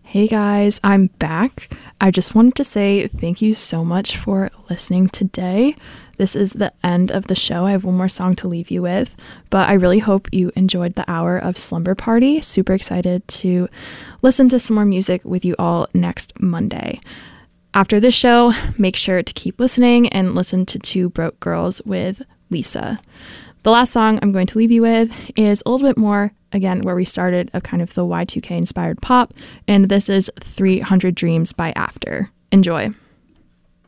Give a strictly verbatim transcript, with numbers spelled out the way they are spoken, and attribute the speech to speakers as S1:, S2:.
S1: Hey guys, I'm back. I just wanted to say thank you so much for listening today. This is the end of the show. I have one more song to leave you with, but I really hope you enjoyed the hour of Slumber Party. Super excited to listen to some more music with you all next Monday. After this show, make sure to keep listening and listen to Two Broke Girls with Lisa. The last song I'm going to leave you with is a little bit more, again, where we started, of kind of the Y two K inspired pop, and this is three hundred Dreams by After. Enjoy.